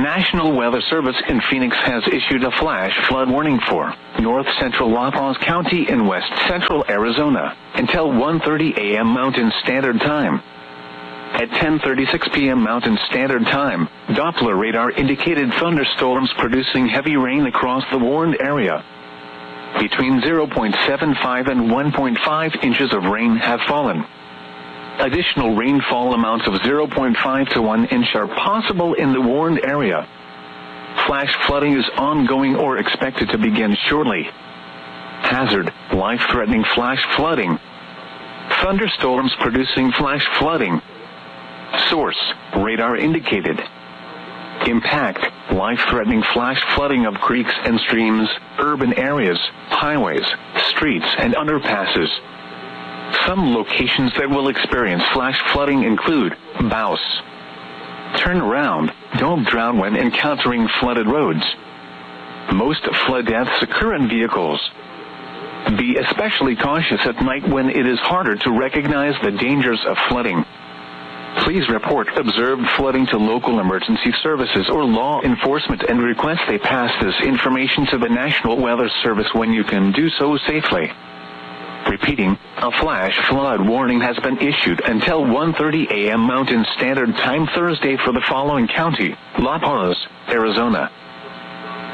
National Weather Service in Phoenix has issued a flash flood warning for north central La Paz County in west central Arizona until 1:30 a.m. Mountain Standard Time. At 10:36 p.m. Mountain Standard Time, Doppler radar indicated thunderstorms producing heavy rain across the warned area. Between 0.75 and 1.5 inches of rain have fallen. Additional rainfall amounts of 0.5 to 1 inch are possible in the warned area. Flash flooding is ongoing or expected to begin shortly. Hazard: life-threatening flash flooding. Thunderstorms producing flash flooding. Source: radar indicated. Impact: life-threatening flash flooding of creeks and streams, urban areas, highways, streets, and underpasses. Some locations that will experience flash flooding include Baus. Turn around, don't drown when encountering flooded roads. Most flood deaths occur in vehicles. Be especially cautious at night when it is harder to recognize the dangers of flooding. Please report observed flooding to local emergency services or law enforcement and request they pass this information to the National Weather Service when you can do so safely. Repeating, a flash flood warning has been issued until 1:30 a.m. Mountain Standard Time Thursday for the following county: La Paz, Arizona,